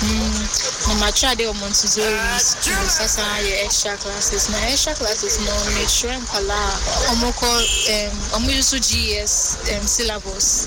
My child they want to do extra classes. My extra classes no make sure I'm use GS syllabus.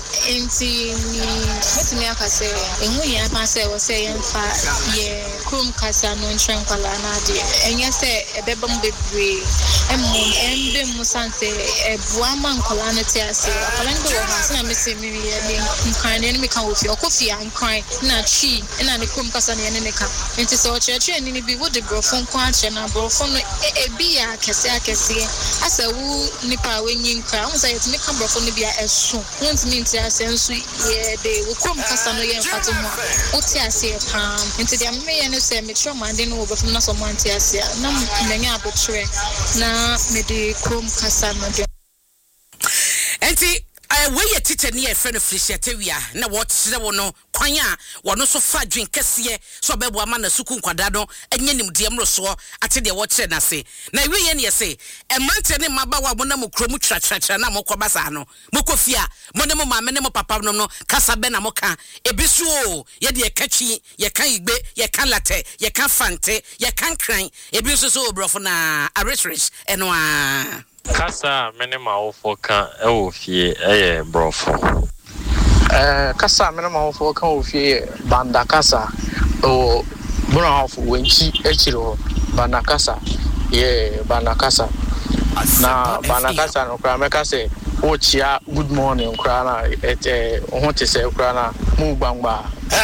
Me aka say enwu ya pa say we say Chrome kasa no ntren kwala na de. Enye say ebeba mbebre embe musanse ebuama nkola no te ase. Akola ndo wo ha na me say me nkan ne me kan wo fi okofi ankan na chi na ne Chrome kasa ne ne ka. Enti so church ni bi wo de brofon kwa che na brofon no ebi ya kese asa wu nipa wenyin kra. Won say yetimi kan brofon no bia eso. Won timi nti ase nso de wo Chrome kasa no ye mfato mo. Wo ti ase pam. Enti de me ye no say me trauma de no wo brofon na so mo anti ase. Na menya abotre na me de Chrome kasa no de. Enti we ye teacher near friend of Frisiatewia, na what the one kwanya, one so far drink kesiye, so bebo amana suku kwadado, and yenim diamro so, at the watch and I say. Na we yen say, a mountain in Mabawa Monamo Kromu Chacha, Namoko Basano, Mokofia, Monemo Menemo Papa no, Casabena Moka, Ebisu, ye catchy, ye can be, ye can latte, ye can fante, ye can cry, Ebisu so brofona, a rich, and one. Kasa minima ofoka fie brofo. Kasa minima ofoka fie banda kasa o buna of wenchi echiro banda kasa banda kasa na banda kasa no kra meka say ochia good morning kra na ho te say kra na mu gbangba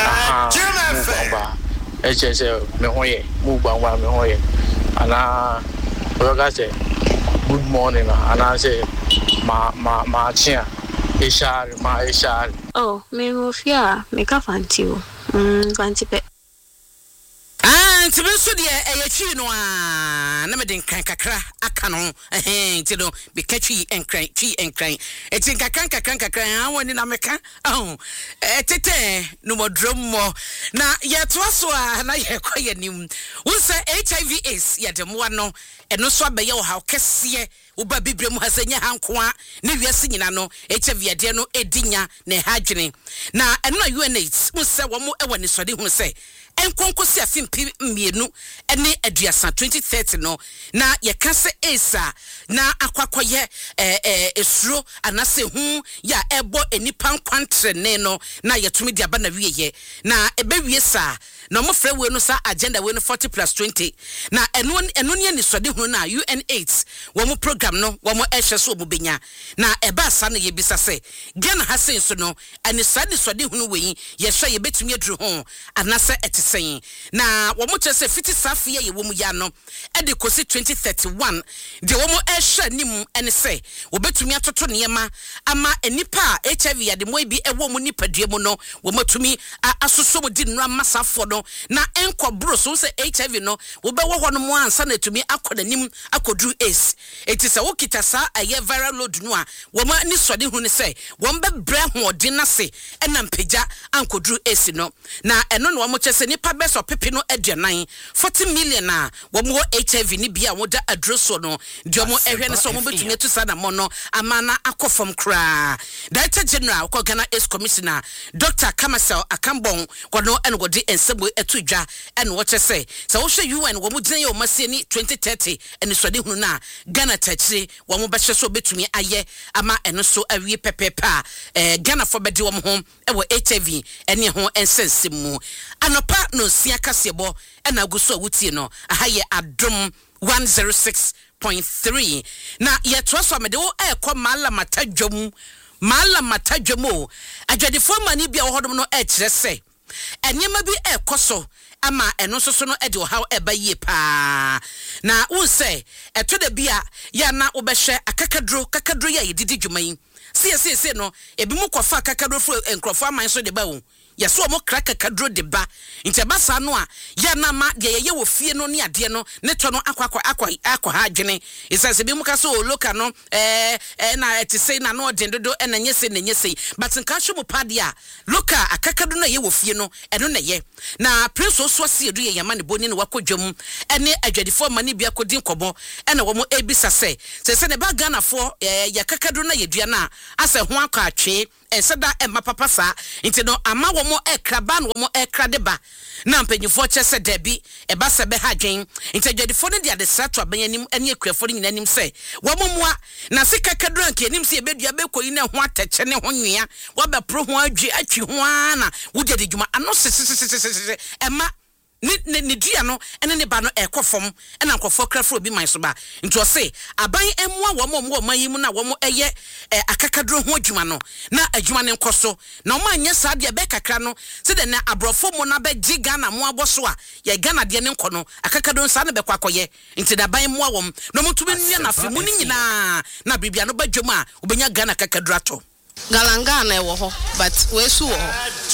eche say me hoye mu gbangba me hoye ana oga say good morning and I say ma chia ishari oh me mofia me ka fanti o fanti pe nti be so de eyachi no na me den kan kakra aka no nti no be katwi enkran twi enkran eti kakran awani na meka tete no modrom mo na yeto so na ye koye nim won say HIV AIDS ye de mo no eno so abaye wo ha kese uba bibre mu hasanya hankoa ne wiase nyina no HIV de no edinya na hadwene na eno UNAIDS mu se wo mo ewo ne sode hu se enkonkosi afimpi mienu ene aduasa 2030 no na ye kase esa na akwakoye esuro anase hu ya ebo enipa kwantre ne no na yetumi dia ba na wieye na ebewie sa na mo frɛ we no sa agenda we no 40+20 na eno ne ni sode hu na UNAIDS wo mo program no wo mo ehwe so mo benya na eba sa na ye bisa se Ghana ha senso no ene sa ni sode hu no we ye hwe ye betumi aduru ho anase saying na womo chese fiti safia ye womu ya no e de kosi 2031 de womo ehwa nim ene se wobetumi atoto niema ama enipa HIV ya de moibi e womu nipadue mu no womatumi asoso mo di nra masafo no na enko bro so se HIV no wobewo ho no mo ansa na tumi akoda nim akodu AIDS eti se wokita sa aye viral load no a woma ni sode hu ne se wombe bre ho odina se ena mpagya ankodu AIDS no na eno no womo chese nipa beso pepe no aduanan 40 million na womo HIV ni bia woda adroso no diomo ehwe ne so mo betumi to sada mo no amana akofom kra Director General ko Ghana AIDS Commissioner Dr. Kamasel Akambon ko no ene gode ensebo etudwa ene wo chese se wo hwe UN womo gina ye o masie ni 2030 ene sode hunu na Ghana tachire womo be hwe so betumi aye ama ene so awie pepepa Ghana for bedi womo ho e wo HIV ene ho ensensemu anopa no sia kasebo ena guso wutie no ahaye adom 106.3 na yeto so amede wo ekọ mala matajwom adwadefo mani bia wo hodom no ekire se enyema bi ekoso ama eno soso no ede wo ha eba yie pa na unse eto de bia ya na obehwe kakadro ya yedidi dwuman sie no ebi mu kwafa kakadro fro enkrofo aman so de ba wo yaso mo kraka kadro de ba intebasa no a ya na ma de ye wo fie no ne ade no ne to no akwa ha dwene isase bi mu ka so loka no na etise na no de dodo na nyese but nka hwe mo pade a loka akakado na ye wo fie no eno na ye na prince oso se edu ye yama ne boni ne wakodwam ene adwadifo ma ne bia kodin kobo na wo mo ebisa se ne ba Ghana fo ya kakado na ye dua na ase ho akwa atwe eseda emma papa sa nti no ama wo mo ekraba no mo ekradeba na mpanyifo chese debi eba se be hadwen nti adwadifo no dia de strato abanyanim ene akrafo no nyinanim se wo momoa na sika kadran ke nim se ebedua be koyi na ho atache ne ho nwea wo be pro ho adwi atwi ho ana wo de djuma ano se emma ni dia no ene ne ba no ekofom ena nkofo krafo obi man so ba nti o se aban emua wo mayimu na wo eye akakadro ho adwuma no na adwuma ne nkoso na wo anya sa de be kakra no se de na abrofo mo na be giga na mo aboso a ye Ghana de ne nko no akakadro nsa ne be kwakoye nti da ban mua wom no mutube nua na fe mu ni nyina na bibia no badwom a obenya Ghana akakadro ato galangana ewo ho but we su wo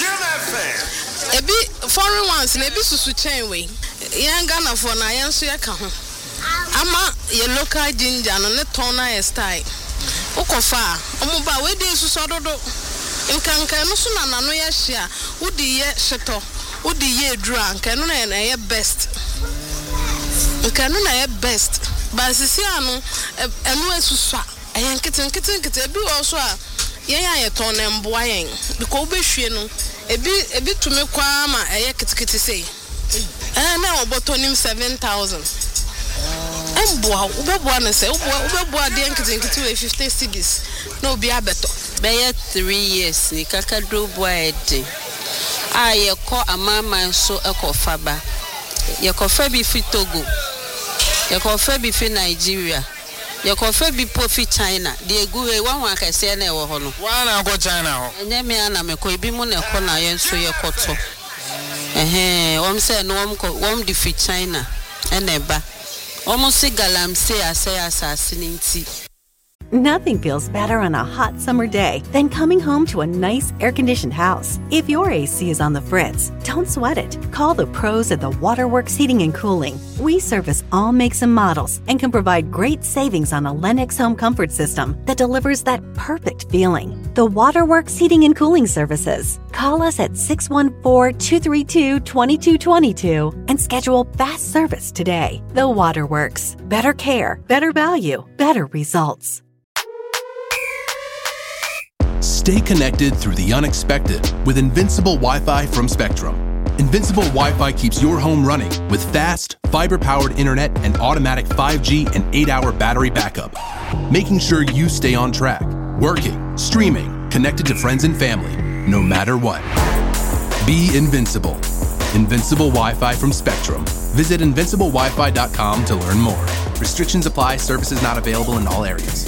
ebi foreign ones na ebi susu chain we yan Ghana for na yan so yaka ho ama ye local ginger no ne ton na ye style ukofa omuba we dey susu dodo nkanka no so na no ye hia udi ye sheto udi ye dura nkanka na ye best nkanka na ye best ba sisi anu enu esusu a ayan kitten ebi wo so a ye ton na mboa yen because we hwe no ebi tumi kwa ma eye kitikiti sei na obotonim 7,000 emboa ubeboa na se ubeboa de nkiti we 50 cedis no obi abeto be 3 years ni kakadro boa ede ye ko amama so ekofa ba ye ko fa bi fi Togo ye ko fa bi fi Nigeria ye ko fa bi po fi China de eguwe wan akase na ewo ho no wan na go China ho enye me ana me ko ebi mu na ko na ye nso ye koto wom se no wom di fi China eneba wom se galamse asase ninti. Nothing feels better on a hot summer day than coming home to a nice air-conditioned house. If your AC is on the fritz, don't sweat it. Call the pros at the Waterworks Heating and Cooling. We service all makes and models and can provide great savings on a Lennox home comfort system that delivers that perfect feeling. The Waterworks Heating and Cooling Services. Call us at 614-232-2222 and schedule fast service today. The Waterworks. Better care, better value, better results. Stay connected through the unexpected with Invincible Wi-Fi from Spectrum. Invincible Wi-Fi keeps your home running with fast, fiber-powered internet and automatic 5G and 8-hour battery backup, making sure you stay on track, working, streaming, connected to friends and family, no matter what. Be invincible. Invincible Wi-Fi from Spectrum. Visit invinciblewifi.com to learn more. Restrictions apply. Services not available in all areas.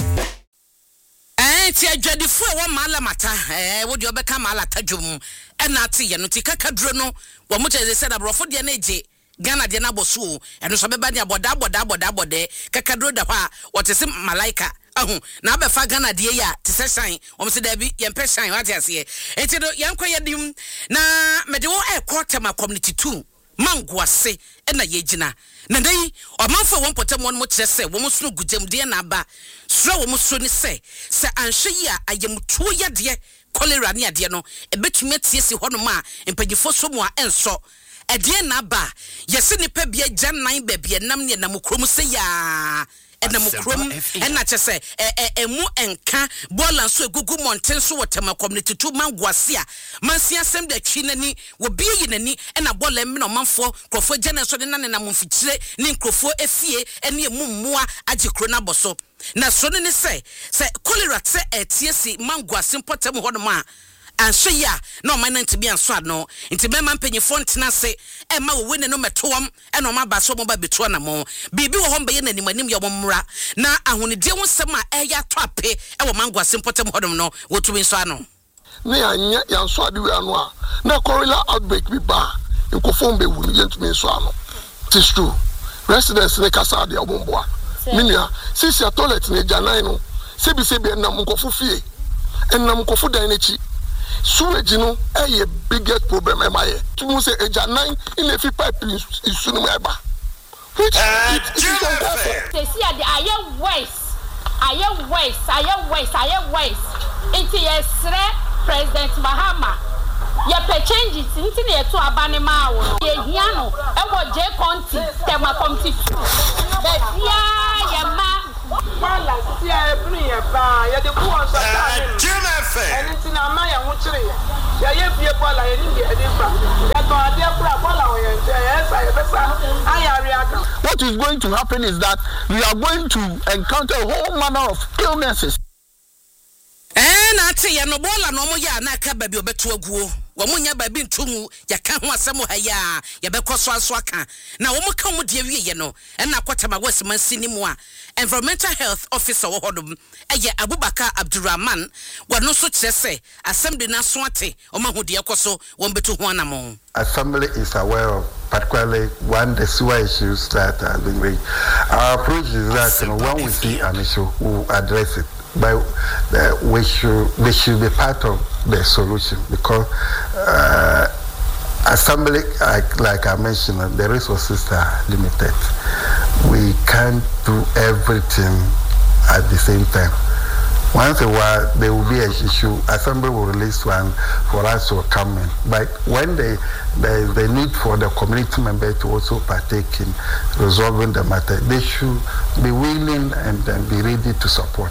Ti adwadifo e wo mala mata wo de obeka mala tadwum na ate ye no ti kakadro no wo mo teze se da brofo de na eje Ghana de na boso eno so beba de aboda kakadro da ha wo te se malaika ahu na abefa Ghana de ya te se shan wo se da bi ye mpe shan wa te ase enti do ye nkwa ye dim na mede wo e quarter community 2 manguase na ye gina na dai omanfo won potem won mo kire se wo mo sunu gugem de na aba sura wo mo so ni se anhwe yi a ayemtuo ye de cholera ne ade no ebetumi atiesi ho no ma empagifo so mo a enso ede na aba yesi ni pa bia gyanan ba bia nam ne nam krom se ya enam krom ena chese emu enka bola so egugu mountain so wotema community 2 manguase a mansia asem da twi nani wo bie yi nani ena bola emme no manfo krofo gene so de na nam mfikire ni krofo efie ene emu mmua agikro na boso na so ne se cholera se etiesi manguase potem ho no ma anso ya no man nti bi anso ano nti be man panyifo ntena se e ma wo ne no metoam e no ma ba so mo ba beto na mo bibi wo ho be ye nanim anim ye mmra na ahonede wo sem a e ya to ape e wo manguase potem hodom no wo tumi nso ano ne anya ya nso ade wi ano a na cholera outbreak bi ba nkofo mbe wu ye ntumi nso ano it's true residents ne kasa de obomboa minia sisi toilet ne janan no sebi enam nkofo fie enam nkofo dan nechi sewage no a biggest problem am I to say a janan in a pipe is soon eba which is they see the aye waste it is President Mahama ye pe change it nti na eto abane ma wo ye hia no e wo je konti tema komti be ya ye ma balance ya ebru ye ba ye de ku on so anything na ma ya ho kire ya ye fie bola ye ni de fa ya to ade kura bola wo ye yes I besa ayare aga. What is going to happen is that we are going to encounter a whole manner of illnesses. Na ate ya no bola no mo ya na ka ba bi obeto aguo wo mo nya ba bi ntumu ya ka ho asemo ha ya ya be koso aso aka na wo mo ka mo de awie ye no na kwatama wasiman sinimu a environmental health officer wo hodom eye Abubakar Abdurrahman wano so kyese assembly na so ate o ma ho de ekoso wo beto ho anamo. Assembly is aware of particularly when the sewer issues that are being raised. Our approach is that when we see an issue, we will address it. But we should be part of the solution because assembly, like I mentioned, the resources are limited. We can't do everything at the same time. Once in a while, there will be an issue. Assembly will release one for us to come in. But when there is the need for the community member to also partake in resolving the matter, they should be willing and be ready to support.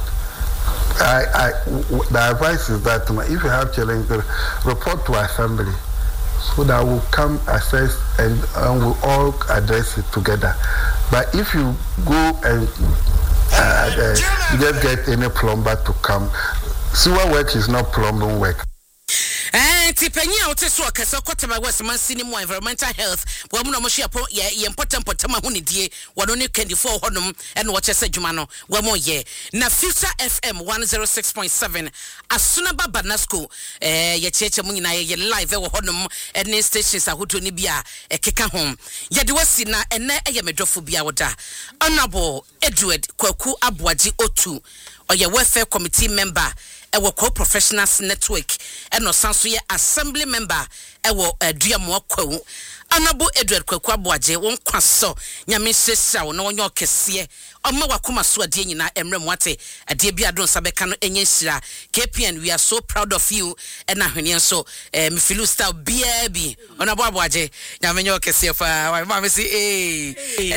The advice is that if you have challenges, report to assembly so that we'll come assess and we'll all address it together. But if you go and you just get any plumber to come, sewer work is not plumbing work. Tipenya oteso akasa kwatama wasiman sinimu environmental health wa mu no hye apo ye important potama ho ne die wono ne 24 honum ene wo chese dwuma no wa mo ye na Future FM 106.7 asuna baba nasco ye cheche mu nyina ye live wo honum ene stations ahoto ne bia ekeka hom ye de wasi na ene ye medwofo bia woda honorable Edward Kwaku Aboagye Otu oye welfare committee member ewo co-professionals network eno sanso ye assembly member ewo duamo kwawu Honorable Edward Kwaku Aboagye won kwaso nyame hyehyɛ na wonyo kese Oma wakoma so ade nyina emrem wate ade bia don sabeka no enye hyira KPN we are so proud of you na hwene so me feel style biabi Honorable Aboagye nyame nyo kese fa ma me say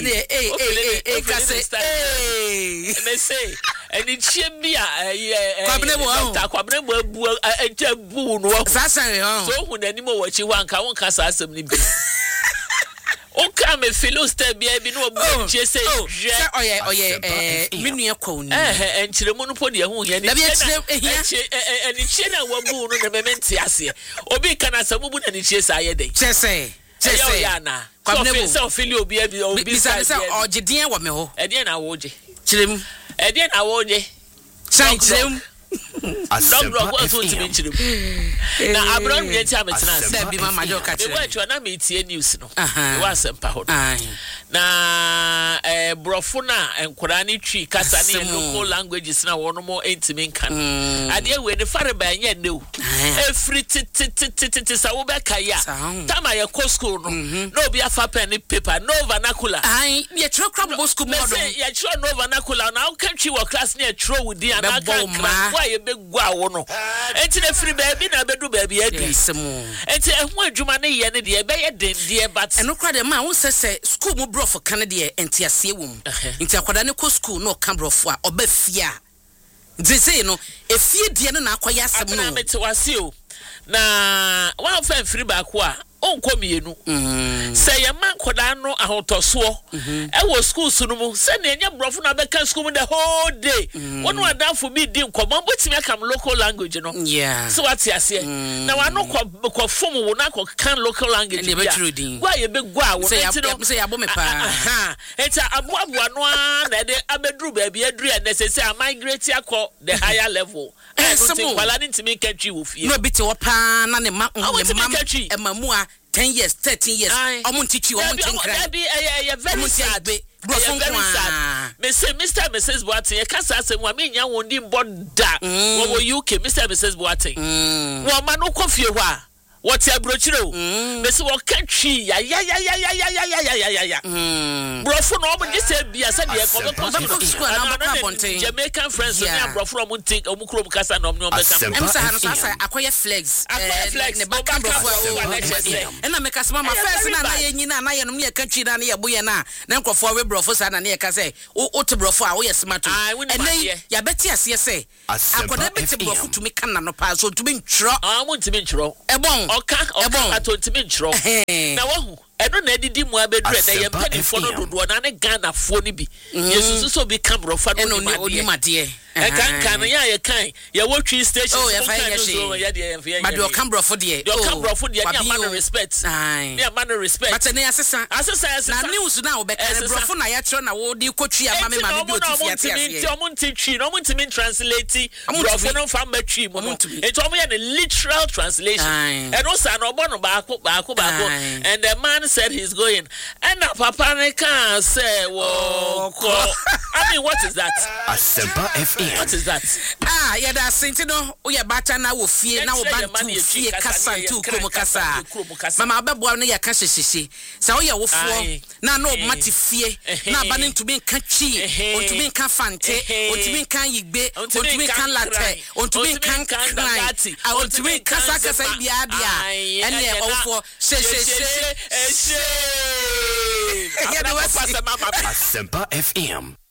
kase me say eni chie bia kwabne bo abu ajabu no sasan so hu nani mo wachi wanka wonka sa asem ni bi o ka me feel style biabi no obu chie say oye minua kwoni enchiremu no podi ehu ye ni eni chie na wabu no na mementi ase obi kana sabubu na ni chie sa ye dey chese yana kwabne so feel obi abi obi sa ogedien wo me ho edien na wo je chirem edien na wo je san chirem Dog was to be chirem na abron ye tia metina se bi mama jo ka chirem we twa na me tie news no e was empa ho na brofo na enkora ne twi kasa ne local languages na wono mo entimi nkan ade we ne fare ba nya ne o every titi sa wo be kaya tama ye ko school no no be afa pen paper no vernacular ye tro crab bo school mo do ye tro no vernacular na wo kan twi wo class ne tro wudi anaka why ye be gwa wo no enti na free baby na bedu baby adu enti ehun adwuma ne ye ne de be ye den de but eno kra de ma wo sese school mo bro for Canada enti ase wom enti akwada ne ko school no ka brofo a oba fia dzese no efie die no na akoya asem no na meti wase o na wa fa free back a onko mienu say ye man koda no ahotoso e wo school sunu mu say na enye brofo na be kan school the whole day wonu adanfo bi di nkomon botimi akam local language no so what ase na wa no ko form wo na ko kan local language gwa ye be gwa wo say abo me pa eta aboabo no na de abedru ba bia dru e necessary a migrate akọ the higher level kwala ni ntimi katwi wo fie no biti wo pa na ne ma emamu a 10 years 13 years omuntichi omuntinkra very sad me say Mr. Mrs. Boateng e kasa asem wa me nya wondi boda wo UK Mr. Mrs. Boateng wo ma no kofie ho a What ya brochiro? Mesi wo catchy ya. Brofo no mo just say bia say de ko Jamaican friends so na brofo mo think o mu kro mu kasa na mo beka. Em sa no sa akoye flex. Ne baka brofo e na meka sama ma first na ye nyina na ye no ye catchy na ye boye na nkrofo we brofo sa na ye ka say o te brofo a wo ye smart. Ene ya beti ase say akoda beti brofo tumi kana no pa so tumi ntro. Mo ntimi ntro. Ebon Oka atontimi ntro. Na wahu eno na edidi mu abedure na ye mpanifo no dodo na ne Ghana fo ni bi. Yesu so bi camera fa no ni made. Kan ya kan ya wotwi station so ya de but your camera for there ya man respect ya man respect but na asesa na news na obeka brofo na ya tro na wo di kotwi ama me ma me bi otu fiate ti omo ntwi no omo ntimi translate brofo no fa matwi mo enti omo ya the literal translation and also na obo no baako and the man said he's going and papa ne can say wo I mean what is that Asempa FM. What is that? Yeah, that's it. No, we are better now. We fear now. Bantu fear kasa tu kromo kasa. Mama abebo na ya kasa sisi. Sa we are wo fo. Na no mati fear. Na banin to be kachi. On to be kan fante. On to be kan yigbe. On to be kan latte. On to be kan cry. On to be kasa bia. And yeah, wo fo. Say. Asempa FM.